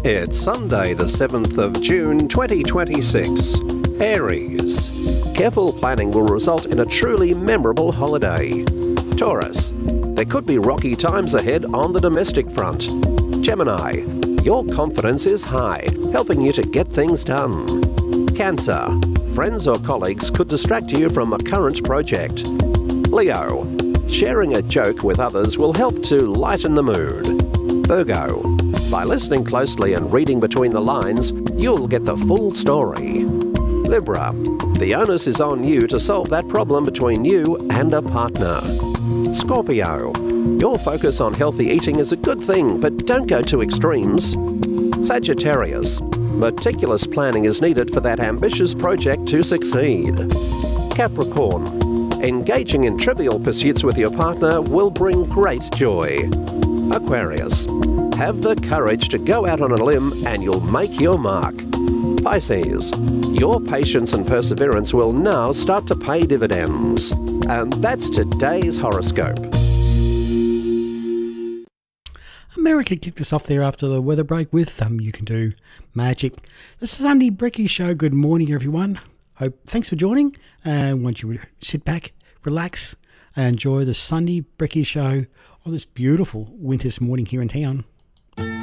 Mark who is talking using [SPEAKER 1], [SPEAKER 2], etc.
[SPEAKER 1] It's Sunday, the 7th of June 2026. Aries. Careful planning will result in a truly memorable holiday. Taurus. There could be rocky times ahead on the domestic front. Gemini. Your confidence is high, helping you to get things done. Cancer. Friends or colleagues could distract you from a current project. Leo. Sharing a joke with others will help to lighten the mood. Virgo. By listening closely and reading between the lines, you'll get the full story. Libra. The onus is on you to solve that problem between you and a partner. Scorpio. Your focus on healthy eating is a good thing, but don't go to extremes. Sagittarius. Meticulous planning is needed for that ambitious project to succeed. Capricorn. Engaging in trivial pursuits with your partner will bring great joy. Aquarius. Have the courage to go out on a limb and you'll make your mark. Pisces. Your patience and perseverance will now start to pay dividends. And that's today's horoscope.
[SPEAKER 2] America kicked us off there after the weather break with You Can Do Magic. The Sunday Brekkie Show. Good morning, everyone. Thanks for joining. And once you sit back, relax, and enjoy the Sunday Brekkie Show on this beautiful winter's morning here in town.